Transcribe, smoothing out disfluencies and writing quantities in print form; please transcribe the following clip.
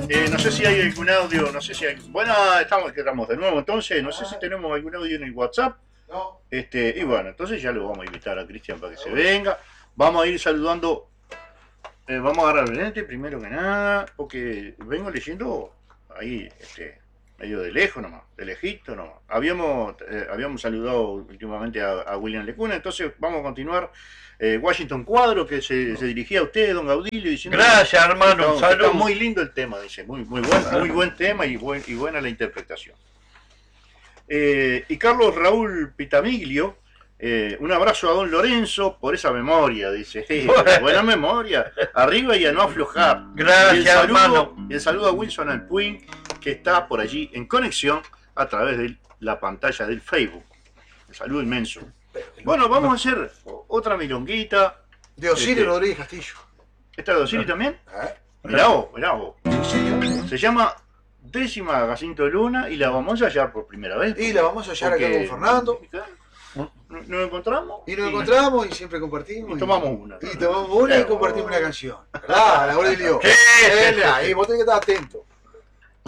No sé si hay algún audio, no sé si hay... Bueno, estamos de nuevo entonces, no sé si tenemos algún audio en el WhatsApp. No. Y bueno, entonces ya lo vamos a invitar a Cristian para que se venga. Vamos a ir saludando, vamos a agarrar el lente primero que nada, porque vengo leyendo ahí, medio de lejos nomás, de lejito nomás. Habíamos saludado últimamente a William Lecuna, entonces vamos a continuar. Washington Cuadro, que se dirigía a usted, don Gaudilio, diciendo... Gracias, hermano, está muy lindo el tema, dice, muy buen tema y buena la interpretación. Y Carlos Raúl Pitamiglio, un abrazo a don Lorenzo por esa memoria, dice. Buena memoria, arriba y a no aflojar. Gracias, hermano. Y el saludo a Wilson Alpuin, que está por allí en conexión a través de la pantalla del Facebook. El saludo inmenso. Bueno, vamos a hacer otra milonguita. De Osiris Rodríguez Castillo. ¿Esta de Osiris también? Mirá vos. Sí, señor. Se llama Décima Jacinto Luna y la vamos a hallar por primera vez. Y la vamos a hallar acá con Fernando. Nos encontramos. Y nos encontramos y siempre compartimos. Y tomamos una. Y tomamos una y compartimos una canción. ¿Verdad, Gaudilio? Sí. Ahí vos tenés que estar atento.